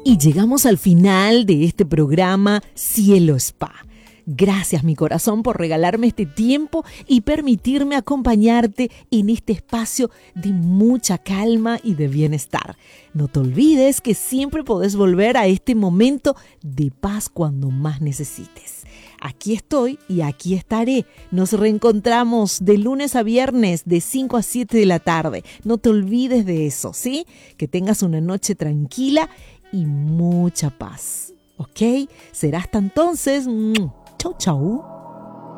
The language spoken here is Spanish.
Y llegamos al final de este programa Cielo Spa. Gracias, mi corazón, por regalarme este tiempo y permitirme acompañarte en este espacio de mucha calma y de bienestar. No te olvides que siempre podés volver a este momento de paz cuando más necesites. Aquí estoy y aquí estaré. Nos reencontramos de lunes a viernes de 5 a 7 de la tarde. No te olvides de eso, ¿sí? Que tengas una noche tranquila y mucha paz. ¿Ok? Será hasta entonces. Chau, chau.